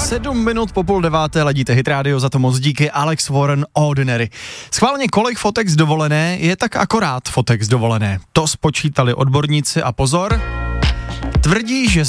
7 minut po 8:30 ladíte Hit Radio, za to moc díky. Alex Warren, Ordinary. Schválně, kolik fotek z dovolené je tak akorát fotek z dovolené? To spočítali odborníci a pozor, tvrdí, že